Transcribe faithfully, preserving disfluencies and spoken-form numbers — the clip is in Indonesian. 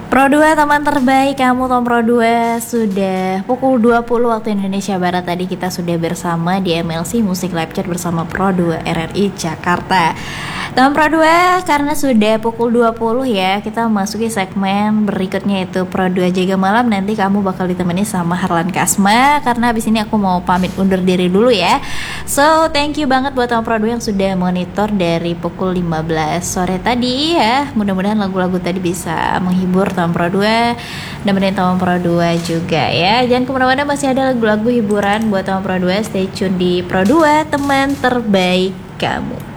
Pro dua teman terbaik kamu Tom Pro dua sudah pukul dua puluh waktu Indonesia Barat tadi kita sudah bersama di M L C Musik Live Chat bersama Pro dua R R I Jakarta. Teman Pro dua karena sudah pukul dua puluh ya, kita memasuki segmen berikutnya itu Pro dua Jaga Malam. Nanti kamu bakal ditemani sama Harlan Kasma karena habis ini aku mau pamit undur diri dulu ya. So thank you banget buat teman Pro dua yang sudah monitor dari pukul lima belas sore tadi ya. Mudah-mudahan lagu-lagu tadi bisa menghibur teman Pro dua, nemenin teman Pro dua juga ya. Jangan kemana-mana, masih ada lagu-lagu hiburan buat teman Pro dua. Stay tune di Pro dua, teman terbaik kamu.